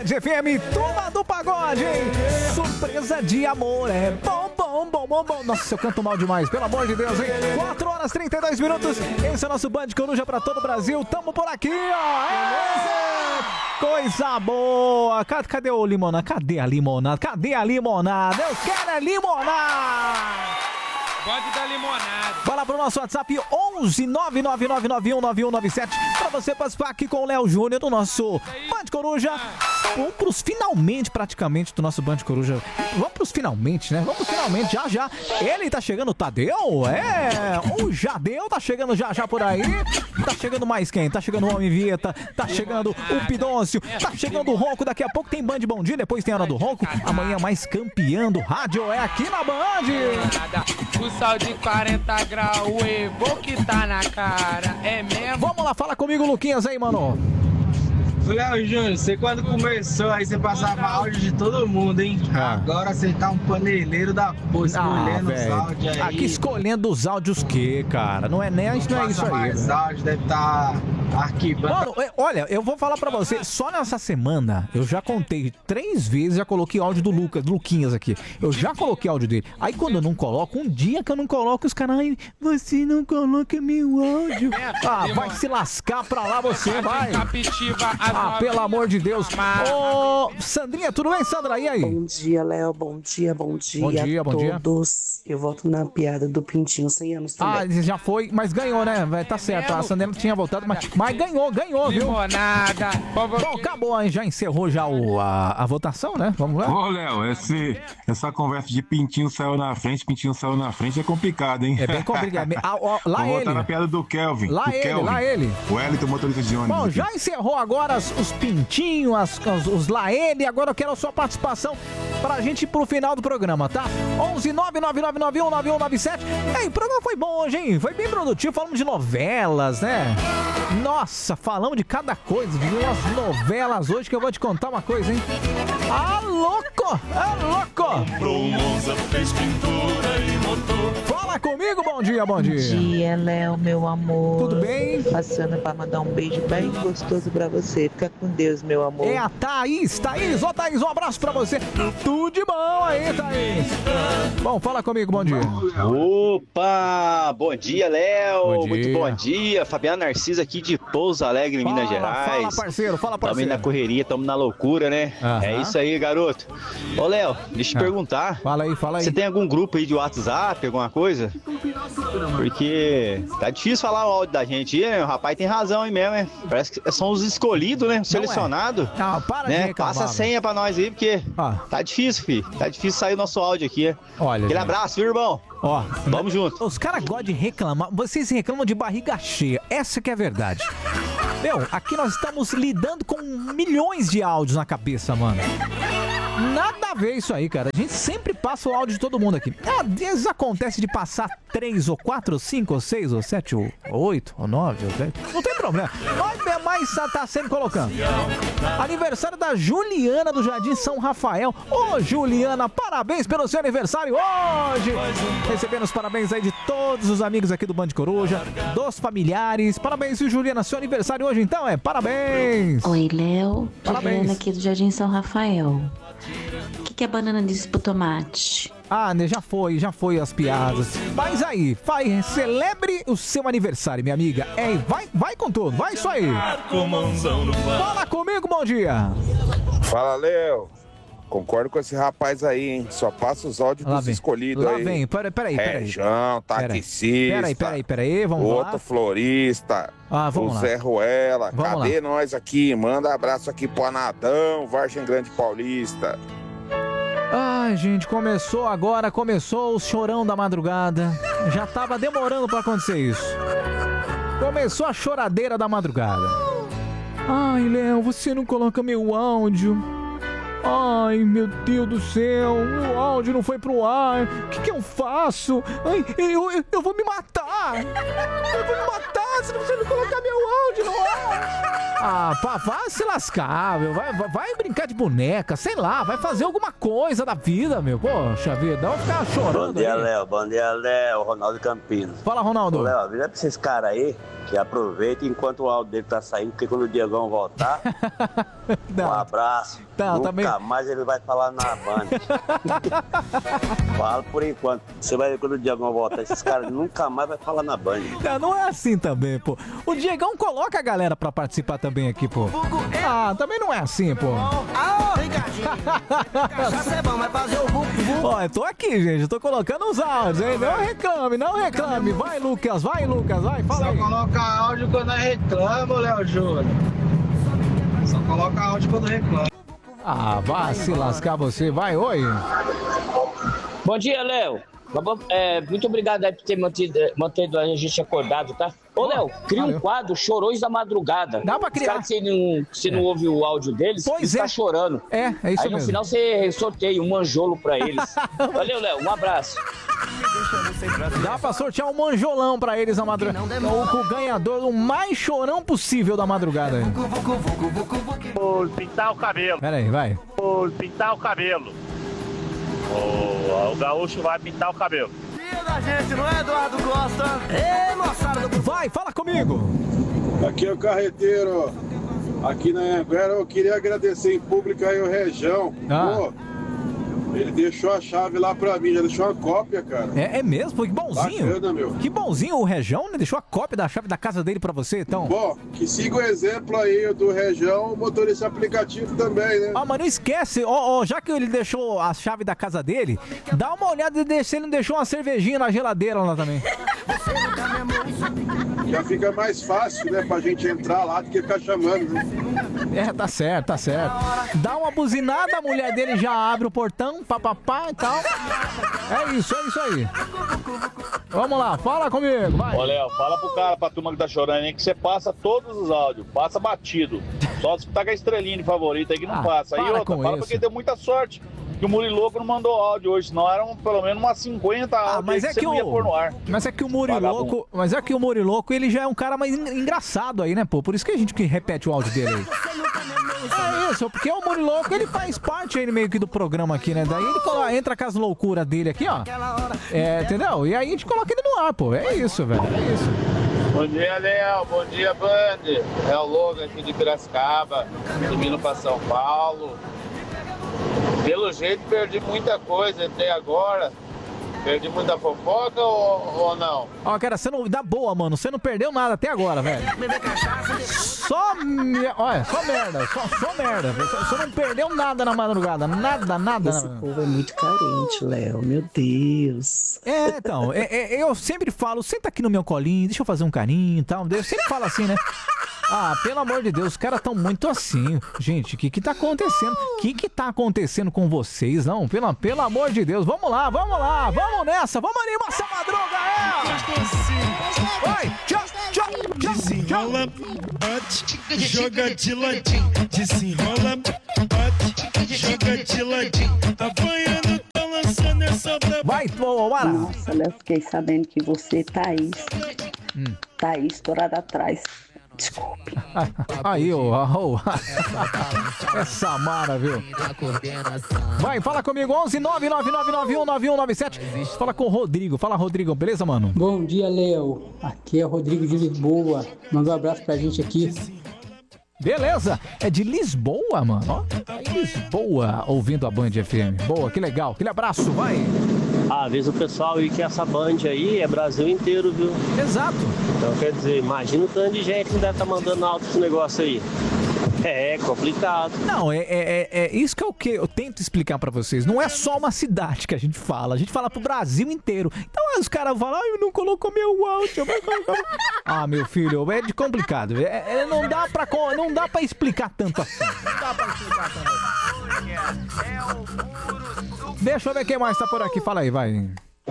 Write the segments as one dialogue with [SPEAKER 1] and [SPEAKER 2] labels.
[SPEAKER 1] Tarde FM, turma do pagode, hein? Surpresa de amor, é bom, bom, bom, bom, bom. Nossa, eu canto mal demais, pelo amor de Deus, hein? 4 horas 32 minutos, esse é o nosso Band Coruja pra todo o Brasil. Tamo por aqui, ó. Coisa boa. Cadê o limonada? Cadê a limonada? Cadê a limonada? Eu quero a limonada.
[SPEAKER 2] Pode dar limonada.
[SPEAKER 1] Vai lá pro nosso WhatsApp 11 999919197 pra você participar aqui com o Léo Júnior do nosso Band Coruja. Vamos pros finalmente, praticamente, do nosso Band Coruja. Vamos pros finalmente, né? Vamos pros finalmente, já. Ele tá chegando, o Tadeu? O Jadeu tá chegando já por aí. Tá chegando mais quem? Tá chegando o Homem Vieta, tá chegando o Pidôncio, tá chegando o Ronco. Daqui a pouco tem Band Bom Dia, depois tem a Hora do Ronco. Amanhã mais campeão do rádio é aqui na Band.
[SPEAKER 2] O sol de 40 graus, o Evo que tá na cara, é mesmo?
[SPEAKER 1] Vamos lá, fala comigo, Luquinhas, aí, mano.
[SPEAKER 3] Léo Júnior, você quando começou aí você passava áudio de todo mundo, hein? Agora você tá um paneleiro da porra, escolhendo os áudios aí.
[SPEAKER 1] Aqui escolhendo os áudios o quê, cara? Não é isso aí.
[SPEAKER 3] Mais áudio, deve estar arquivando.
[SPEAKER 1] Mano, olha, eu vou falar pra você, só nessa semana eu já contei 3 vezes, já coloquei áudio do Luquinhas aqui. Eu já coloquei áudio dele. Aí quando eu não coloco, um dia que eu não coloco, os caras, ai, você não coloca meu áudio. Ah, vai se lascar pra lá você, vai. Ah, pelo amor de Deus. Ô, Sandrinha, tudo bem, Sandra? E aí?
[SPEAKER 4] Bom dia, Léo. Bom dia a todos. Eu volto na piada do Pintinho, 100 anos também.
[SPEAKER 1] Ah, já foi, mas ganhou, né? Tá certo, a Sandrinha tinha voltado, mas ganhou, viu?
[SPEAKER 2] Limonada.
[SPEAKER 1] Bom, acabou, hein? Já encerrou já a votação, né? Vamos lá.
[SPEAKER 5] Ô, Léo, essa conversa de Pintinho saiu na frente é complicado, hein?
[SPEAKER 1] É bem complicado. Lá
[SPEAKER 5] Vou voltar na piada do Kelvin.
[SPEAKER 1] Lá ele.
[SPEAKER 5] O Wellington, motorista de ônibus.
[SPEAKER 1] Bom, já encerrou agora os Pintinhos, os lá ele. Agora eu quero a sua participação pra gente ir pro final do programa, tá? 11 999919197. Ei, o programa foi bom hoje, hein? Foi bem produtivo. Falamos de novelas, né? Nossa, falamos de cada coisa. De umas novelas hoje que eu vou te contar uma coisa, hein? Ah, louco!
[SPEAKER 6] Fez pintura e motor.
[SPEAKER 1] Fala comigo, bom dia.
[SPEAKER 4] Bom dia, Léo, meu amor.
[SPEAKER 1] Tudo bem?
[SPEAKER 4] Passando pra mandar um beijo bem gostoso pra você. Fica com Deus, meu amor.
[SPEAKER 1] É a Thaís. Ô Thaís, um abraço pra você. Tudo de bom aí, Thaís. Bom, fala comigo, bom dia.
[SPEAKER 7] Opa, bom dia, Léo.
[SPEAKER 1] Bom dia.
[SPEAKER 7] Muito bom dia. Fabiano Narciso aqui de Pouso Alegre, Minas Gerais.
[SPEAKER 1] Fala, parceiro.
[SPEAKER 7] Tamo aí na correria, tamo na loucura, né? É isso aí, garoto. Ô, Léo, deixa eu te perguntar.
[SPEAKER 1] Fala aí.
[SPEAKER 7] Você tem algum grupo aí de WhatsApp, alguma coisa? Porque tá difícil falar o áudio da gente aí, né? O rapaz tem razão aí mesmo, né? Parece que são os escolhidos, né? Os selecionados.
[SPEAKER 1] Não, para
[SPEAKER 7] né?
[SPEAKER 1] de reclamar.
[SPEAKER 7] Passa a senha pra nós aí, porque tá difícil, filho. Tá difícil sair o nosso áudio aqui, né?
[SPEAKER 1] Olha,
[SPEAKER 7] aquele abraço, viu, irmão?
[SPEAKER 1] Ó,
[SPEAKER 7] tamo junto.
[SPEAKER 1] Os caras gostam de reclamar. Vocês reclamam de barriga cheia. Essa que é a verdade. Meu, aqui nós estamos lidando com milhões de áudios na cabeça, mano. Nada a ver isso aí, cara. A gente sempre passa o áudio de todo mundo aqui. Às vezes acontece de passar 3 ou 4 ou 5 ou 6 ou 7 ou 8 ou 9 ou 10. Não tem problema. Mas tá sempre colocando. Aniversário da Juliana do Jardim São Rafael. Ô, Juliana, parabéns pelo seu aniversário hoje. Recebendo os parabéns aí de todos os amigos aqui do Band Coruja, dos familiares. Parabéns, viu, Juliana? Seu aniversário hoje, então, parabéns.
[SPEAKER 8] Oi, Léo.
[SPEAKER 1] Parabéns.
[SPEAKER 8] Juliana aqui do Jardim São Rafael. O que a banana disse pro tomate?
[SPEAKER 1] Ah, né, já foi as piadas. Mas aí, celebre o seu aniversário, minha amiga. Vai com tudo, vai isso aí. Fala comigo, bom dia.
[SPEAKER 9] Fala, Léo. Concordo com esse rapaz aí, hein? Só passa os áudios dos escolhidos aí.
[SPEAKER 1] Lá vem, peraí.
[SPEAKER 9] Rejão, taxista.
[SPEAKER 1] Peraí, vamos lá.
[SPEAKER 9] Outro florista.
[SPEAKER 1] Vamos lá.
[SPEAKER 9] O Zé Ruela. Cadê
[SPEAKER 1] lá.
[SPEAKER 9] nós aqui? Manda abraço aqui pro Anadão, Vargem Grande Paulista.
[SPEAKER 1] Ai, gente, começou o chorão da madrugada. Já tava demorando pra acontecer isso. Começou a choradeira da madrugada. Ai, Léo, você não coloca meu áudio. Ai, meu Deus do céu, o áudio não foi pro ar. O que eu faço? Ai, eu vou me matar. Se você não colocar meu áudio no ar. Vai se lascar, meu. Vai brincar de boneca, sei lá. Vai fazer alguma coisa da vida, meu. Poxa vida, não ficar chorando.
[SPEAKER 10] Bom dia, Léo. Ronaldo Campino.
[SPEAKER 1] Fala, Ronaldo.
[SPEAKER 10] Léo, avisa pra esses caras aí Que aproveita enquanto o áudio dele tá saindo, porque quando o Diegão voltar, um abraço.
[SPEAKER 1] Não,
[SPEAKER 10] nunca
[SPEAKER 1] também...
[SPEAKER 10] mais ele vai falar na Band. Fala por enquanto. Você vai ver quando o Diegão voltar, esses caras nunca mais vai falar na Band.
[SPEAKER 1] Não é assim também, pô. O Diegão coloca a galera pra participar também aqui, pô. Também não é assim, pô. Ó, eu tô aqui, gente. Eu tô colocando os áudios, hein? Não reclame. Vai, Lucas, vai, fala aí.
[SPEAKER 3] Só coloca áudio quando reclama, Léo Júnior. Só coloca áudio quando reclama.
[SPEAKER 1] Vá se lascar você. Vai, oi.
[SPEAKER 11] Bom dia, Léo. Muito obrigado aí por ter mantido a gente acordado, tá? Ô, Léo, cria um quadro, Chorões da Madrugada.
[SPEAKER 1] Dá pra criar.
[SPEAKER 11] Se você não ouve o áudio deles,
[SPEAKER 1] pois
[SPEAKER 11] tá chorando.
[SPEAKER 1] É isso
[SPEAKER 11] aí,
[SPEAKER 1] mesmo.
[SPEAKER 11] no final você sorteia um manjolo pra eles. Valeu, Léo, um abraço.
[SPEAKER 1] Dá pra sortear um manjolão pra eles na madrugada. O ganhador, o mais chorão possível da madrugada.
[SPEAKER 12] Vou pintar o cabelo.
[SPEAKER 1] Pera aí, vai.
[SPEAKER 12] Vou pintar o cabelo. O gaúcho vai pintar o cabelo.
[SPEAKER 6] Da gente, não é, Eduardo Costa? Ei, moçada do...
[SPEAKER 1] Vai, fala comigo.
[SPEAKER 13] Aqui é o carreteiro. Aqui na Anguera, eu queria agradecer em público aí o Rejão. Pô, ele deixou a chave lá pra mim, já deixou uma cópia, cara.
[SPEAKER 1] É mesmo? Que bonzinho.
[SPEAKER 13] Bacana, meu.
[SPEAKER 1] Que bonzinho o Rejão, né? Deixou a cópia da chave da casa dele pra você, então.
[SPEAKER 13] Bom, que siga o exemplo aí do Rejão, o motorista aplicativo também, né?
[SPEAKER 1] Mas não esquece, já que ele deixou a chave da casa dele, dá uma olhada se ele não deixou uma cervejinha na geladeira lá também.
[SPEAKER 13] Já fica mais fácil, né, pra gente entrar lá do que ficar chamando, né?
[SPEAKER 1] Tá certo. Dá uma buzinada, a mulher dele já abre o portão, papapá e tal. É isso aí. Vamos lá, fala comigo, vai.
[SPEAKER 14] Ô, Léo, fala pro cara, pra turma que tá chorando aí, que você passa todos os áudios, passa batido. Só se tá com a estrelinha de favorito aí que não passa. Aí outra, fala porque deu muita sorte. Que o Muriloco não mandou áudio hoje, senão eram pelo menos umas 50 áudios
[SPEAKER 1] mas
[SPEAKER 14] que você não ia pôr no ar.
[SPEAKER 1] Mas é que o Muriloco, ele já é um cara mais engraçado aí, né, pô? Por isso que a gente que repete o áudio dele aí. É isso, porque o Muriloco, ele faz parte aí meio que do programa aqui, né? Daí ele entra com as loucuras dele aqui, ó. Entendeu? E aí a gente coloca ele no ar, pô. É isso, velho. É isso.
[SPEAKER 14] Bom dia, Léo. Bom dia, Band. É o Logan aqui de Piracicaba, vindo pra São Paulo. Pelo jeito, perdi muita coisa até agora. Perdi muita fofoca ou não?
[SPEAKER 1] Cara, você não dá boa, mano. Você não perdeu nada até agora, velho. Só merda. Só merda. Você não perdeu nada na madrugada. Nada.
[SPEAKER 4] Esse povo é muito carente, Léo. Meu Deus.
[SPEAKER 1] Então. Eu sempre falo, senta aqui no meu colinho, deixa eu fazer um carinho e tal. Eu sempre falo assim, né? Pelo amor de Deus, os caras estão muito assim. Gente, o que tá acontecendo? O que tá acontecendo com vocês? Não, pelo amor de Deus. Vamos lá. Vamos nessa. Vamos animar essa madruga, Vai, tchau.
[SPEAKER 6] Desenrola, bate, joga de ladinho. Desenrola, bate, joga de ladinho. Apanhando, tá lançando essa da...
[SPEAKER 1] Vai, Mara.
[SPEAKER 15] Nossa, Léo, fiquei sabendo que você tá aí. Tá aí, estourada atrás. Desculpe.
[SPEAKER 1] Aí, essa Mara, viu? Vai, fala comigo, 11999919197. Fala com o Rodrigo. Fala, Rodrigo, beleza, mano?
[SPEAKER 16] Bom dia, Léo. Aqui é o Rodrigo de Lisboa. Manda um abraço pra gente aqui.
[SPEAKER 1] Beleza, é de Lisboa, mano. Lisboa, ouvindo a Band FM. Boa, que legal. Aquele abraço, vai.
[SPEAKER 17] Avisa o pessoal aí que essa Band aí é Brasil inteiro, viu?
[SPEAKER 1] Exato.
[SPEAKER 17] Então, quer dizer, imagina o tanto de gente que deve estar mandando alto esse negócio aí. É complicado.
[SPEAKER 1] Não, é isso que é o que eu tento explicar pra vocês. Não é só uma cidade que a gente fala pro Brasil inteiro. Então os caras falam, não colocou meu áudio. Meu filho, é de complicado. Não dá pra explicar tanto assim. Deixa eu ver quem mais tá por aqui. Fala aí, vai.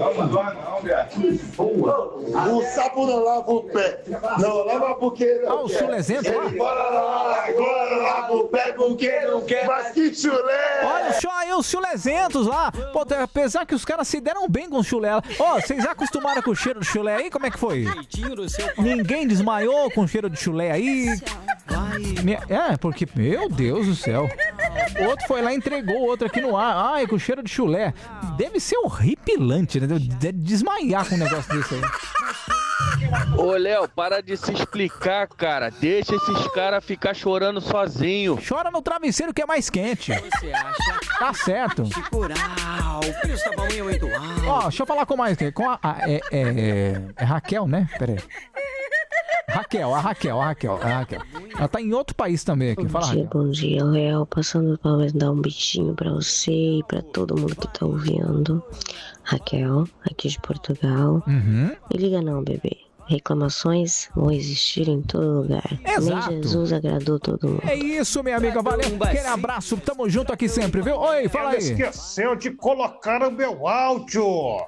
[SPEAKER 6] O sapo não lava o pé. Não lava porque não
[SPEAKER 1] o chulezento lá.
[SPEAKER 6] Agora lava o pé porque não quer. Mas que chulé!
[SPEAKER 1] Olha só aí os chulezentos lá. Pô, apesar que os caras se deram bem com o chulé. Vocês acostumaram com o cheiro do chulé aí? Como é que foi? Ninguém desmaiou com o cheiro de chulé aí? Porque, meu Deus do céu. O outro foi lá e entregou o outro aqui no ar. Com cheiro de chulé. Deve ser horripilante, né? Deve desmaiar com um negócio desse aí.
[SPEAKER 18] Ô, Léo, para de se explicar, cara. Deixa esses caras ficar chorando sozinho.
[SPEAKER 1] Chora no travesseiro que é mais quente.
[SPEAKER 19] Você acha?
[SPEAKER 1] Tá certo. Ó, deixa eu falar com mais. Com a Raquel, né? Pera aí. A Raquel. Ela tá em outro país também aqui. Fala, Raquel.
[SPEAKER 20] Bom dia, Léo. Passando pra dar um beijinho pra você e pra todo mundo que tá ouvindo. Raquel, aqui de Portugal.
[SPEAKER 1] Uhum.
[SPEAKER 20] E liga não, bebê. Reclamações vão existir em todo lugar.
[SPEAKER 1] Exato.
[SPEAKER 20] Nem Jesus agradou todo mundo.
[SPEAKER 1] É isso, minha amiga. Valeu. Aquele abraço. Tamo junto aqui sempre, viu? Oi, fala aí.
[SPEAKER 21] Ela esqueceu de colocar o meu áudio.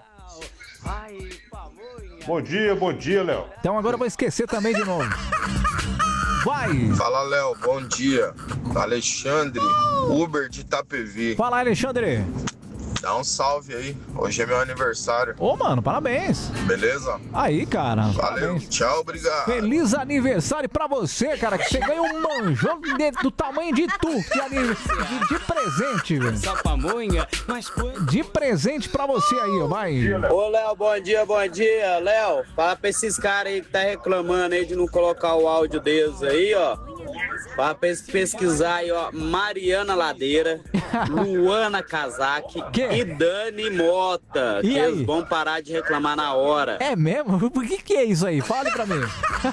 [SPEAKER 21] Bom dia, Léo.
[SPEAKER 1] Então agora eu vou esquecer também de novo. Vai!
[SPEAKER 22] Fala, Léo, bom dia. Alexandre, Uber de Itapevi.
[SPEAKER 1] Fala, Alexandre.
[SPEAKER 22] Dá um salve aí, hoje é meu aniversário.
[SPEAKER 1] Ô, mano, parabéns.
[SPEAKER 22] Beleza?
[SPEAKER 1] Aí, cara.
[SPEAKER 22] Valeu,
[SPEAKER 1] Parabéns.
[SPEAKER 22] tchau, obrigado.
[SPEAKER 1] Feliz aniversário pra você, cara, que você ganha um manjão do tamanho de tu, de presente, velho. De presente pra você aí, ó, vai.
[SPEAKER 14] Ô, Léo, bom dia. Léo, fala pra esses caras aí que tá reclamando aí de não colocar o áudio deles aí, ó. Pra pesquisar aí, ó, Mariana Ladeira, Luana Kazak e Dani Mota.
[SPEAKER 1] E
[SPEAKER 14] que
[SPEAKER 1] aí?
[SPEAKER 14] eles vão parar de reclamar na hora.
[SPEAKER 1] É mesmo? Por que é isso aí? Fale pra mim.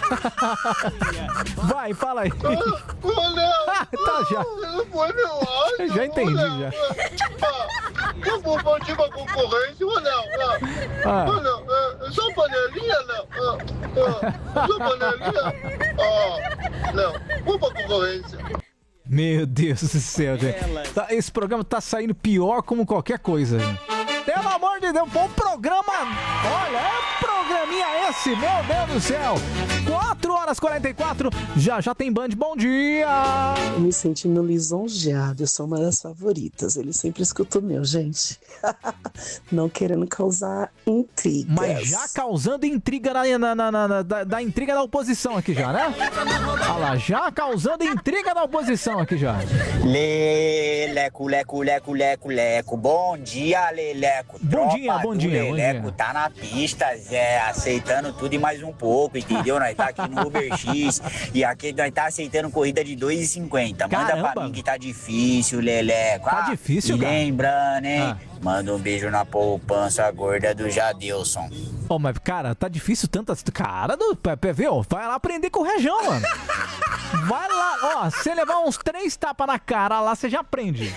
[SPEAKER 1] Vai, fala aí.
[SPEAKER 23] Ô, Léo!
[SPEAKER 1] Tá, já.
[SPEAKER 23] Foi meu áudio.
[SPEAKER 1] Já entendi, já.
[SPEAKER 23] Eu vou partir pra concorrência, ô, Léo. Ô, Léo, só panelinha, Léo. Só panelinha. Léo, vou pra concorrência.
[SPEAKER 1] Meu Deus do céu, gente. Esse programa tá saindo pior como qualquer coisa, gente. Pelo amor de Deus, bom programa. Olha, é programinha esse, meu Deus do céu. 4h44, já tem Band. Bom dia.
[SPEAKER 4] Eu me sentindo lisonjeado, eu sou uma das favoritas. Ele sempre escuta o meu, gente. Não querendo causar intrigas.
[SPEAKER 1] Mas já causando intriga da intriga da oposição aqui já, né? Olha lá, já causando intriga da oposição aqui já.
[SPEAKER 24] Leleco, leco. Bom dia, Leleco.
[SPEAKER 1] Bom dia.
[SPEAKER 24] Leleco tá na pista, Zé, aceitando tudo e mais um pouco, entendeu? Nós tá aqui no Uber X e aqui nós tá aceitando corrida de 2,50. Manda pra mim que tá difícil, Leleco.
[SPEAKER 1] Tá difícil, cara?
[SPEAKER 24] Lembrando, hein? Manda um beijo na poupança gorda do Jadilson.
[SPEAKER 1] Ô, mas, cara, tá difícil tanto. Cara do PV, vai lá aprender com o Rejão, mano. Vai lá, ó, se levar uns 3 tapas na cara lá, você já aprende.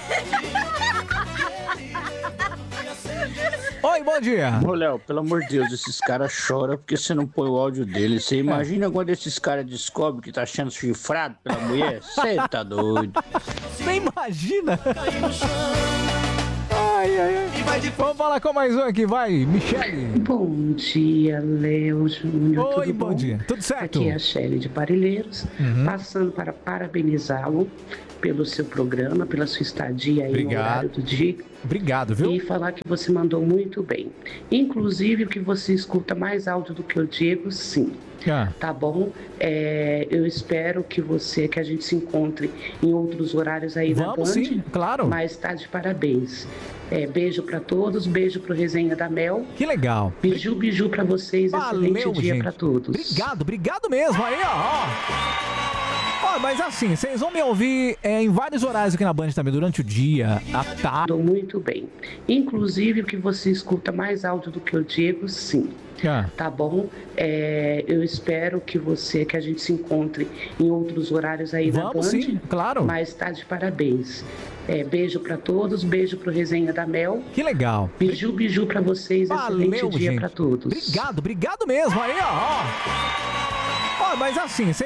[SPEAKER 1] Oi, bom dia.
[SPEAKER 25] Ô, Léo, pelo amor de Deus, esses caras choram porque você não põe o áudio deles. Você imagina quando esses caras descobrem que tá achando chifrado pela mulher? Você tá doido.
[SPEAKER 1] Você imagina? Ai. Vamos falar com mais um aqui, vai, Michele.
[SPEAKER 15] Bom dia, Léo Júnior.
[SPEAKER 1] Oi, bom dia. Tudo certo?
[SPEAKER 15] Aqui é a Shelly de Parelheiros, passando para parabenizá-lo pelo seu programa, pela sua estadia aí no horário do dia.
[SPEAKER 1] Obrigado, viu?
[SPEAKER 15] E falar que você mandou muito bem. Inclusive, o que você escuta mais alto do que o Diego, sim. Tá bom? Eu espero que a gente se encontre em outros horários aí da Band.
[SPEAKER 1] Sim, claro.
[SPEAKER 15] Mas tá de parabéns. Beijo pra todos, beijo pro Resenha da Mel.
[SPEAKER 1] Que legal.
[SPEAKER 15] Biju pra vocês, excelente dia
[SPEAKER 1] gente.
[SPEAKER 15] Pra todos.
[SPEAKER 1] Obrigado mesmo aí, ó. Mas assim, vocês vão me ouvir em vários horários aqui na Band também, durante o dia, à tarde.
[SPEAKER 15] Muito bem. Inclusive, o que você escuta mais alto do que o Diego, sim. Tá bom? Eu espero que a gente se encontre em outros horários aí da Band.
[SPEAKER 1] Sim, claro.
[SPEAKER 15] Mas tá de parabéns. Beijo pra todos, beijo pro Resenha da Mel.
[SPEAKER 1] Que legal.
[SPEAKER 15] Biju pra vocês, excelente dia
[SPEAKER 1] gente.
[SPEAKER 15] pra todos.
[SPEAKER 1] Obrigado mesmo aí, ó. Mas assim,